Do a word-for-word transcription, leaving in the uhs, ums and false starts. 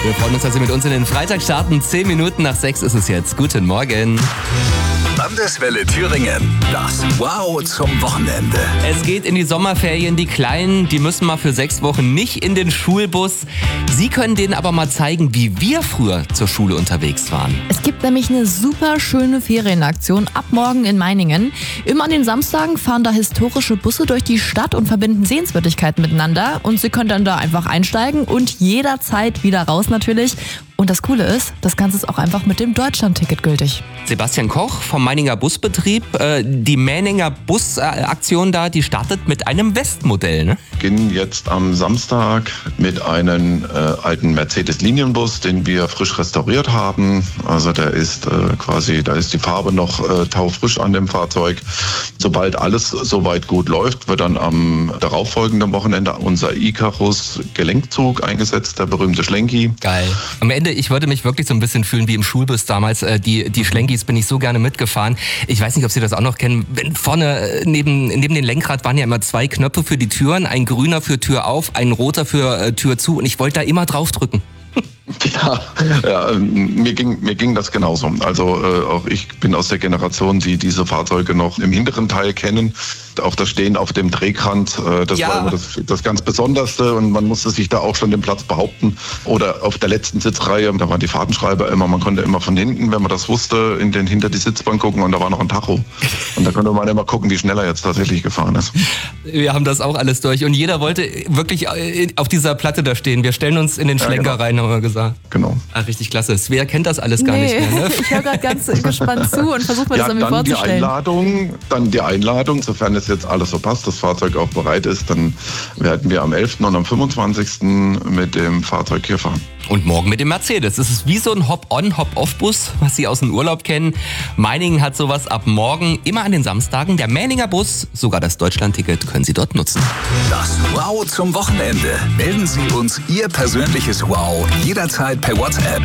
Wir freuen uns, dass Sie mit uns in den Freitag starten. Zehn Minuten nach sechs ist es jetzt. Guten Morgen. Landeswelle Thüringen. Das Wow zum Wochenende. Es geht in die Sommerferien. Die Kleinen, die müssen mal für sechs Wochen nicht in den Schulbus. Sie können denen aber mal zeigen, wie wir früher zur Schule unterwegs waren. Es gibt nämlich eine super schöne Ferienaktion ab morgen in Meiningen. Immer an den Samstagen fahren da historische Busse durch die Stadt und verbinden Sehenswürdigkeiten miteinander. Und Sie können dann da einfach einsteigen und jederzeit wieder raus natürlich. Und das Coole ist, das Ganze ist auch einfach mit dem Deutschlandticket gültig. Sebastian Koch vom Meininger Busbetrieb. Äh, die Meininger Busaktion da, die startet mit einem Westmodell, ne? Beginnen jetzt am Samstag mit einem äh, alten Mercedes-Linienbus, den wir frisch restauriert haben. Also der ist äh, quasi, da ist die Farbe noch äh, taufrisch an dem Fahrzeug. Sobald alles soweit gut läuft, wird dann am darauffolgenden Wochenende unser Icarus-Gelenkzug eingesetzt, der berühmte Schlenki. Geil. Am Ende, ich würde mich wirklich so ein bisschen fühlen wie im Schulbus damals. Äh, die, die Schlenkis bin ich so gerne mitgefahren. Ich weiß nicht, ob Sie das auch noch kennen. Vorne neben, neben dem Lenkrad waren ja immer zwei Knöpfe für die Türen. Ein grüner für Tür auf, ein roter für äh, Tür zu. Und ich wollte da immer drauf drücken. Ja, ja mir, ging, mir ging das genauso. Also äh, auch ich bin aus der Generation, die diese Fahrzeuge noch im hinteren Teil kennen. Auch das Stehen auf dem Drehrand, äh, das ja. war immer das, das ganz Besonderste und man musste sich da auch schon den Platz behaupten. Oder auf der letzten Sitzreihe, da waren die Fahrtenschreiber immer, man konnte immer von hinten, wenn man das wusste, in den, hinter die Sitzbank gucken und da war noch ein Tacho. Und da konnte man immer gucken, wie schnell er jetzt tatsächlich gefahren ist. Wir haben das auch alles durch und jeder wollte wirklich auf dieser Platte da stehen. Wir stellen uns in den Schlenker ja, genau. rein, haben wir gesagt. Genau. Ach, richtig klasse. Svea kennt das alles gar nee, nicht mehr, ne? Ich höre gerade ganz gespannt zu und versuche mir ja, das irgendwie dann vorzustellen. Die Einladung, dann die Einladung, sofern es jetzt alles so passt, das Fahrzeug auch bereit ist, dann werden wir am elften und am fünfundzwanzigsten mit dem Fahrzeug hier fahren. Und morgen mit dem Mercedes. Es ist wie so ein Hop-on, Hop-off-Bus, was Sie aus dem Urlaub kennen. Meiningen hat sowas ab morgen, immer an den Samstagen. Der Meininger Bus, sogar das Deutschlandticket können Sie dort nutzen. Das Wow zum Wochenende. Melden Sie uns Ihr persönliches Wow jederzeit per WhatsApp